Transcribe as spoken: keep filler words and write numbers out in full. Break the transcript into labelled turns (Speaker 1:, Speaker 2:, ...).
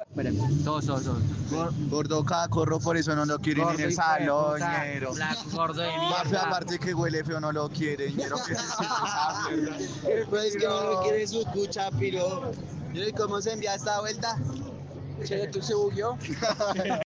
Speaker 1: Esperen, todos, todos, todos. Gor-
Speaker 2: Gordo cacorro, por eso no lo quieren
Speaker 1: gordo
Speaker 2: en el
Speaker 1: hijo de
Speaker 2: salón,
Speaker 1: puta,
Speaker 2: ñero.
Speaker 1: Flaco, gordo de
Speaker 2: Parce,
Speaker 1: mierda.
Speaker 2: aparte que huele feo, no lo quieren, ñero. ¿Qué es esa mierda?
Speaker 3: Pues es que no lo quiere su cucha, piro. ¿Y cómo se envía esta vuelta?
Speaker 1: Che, ¿tú se bugueó?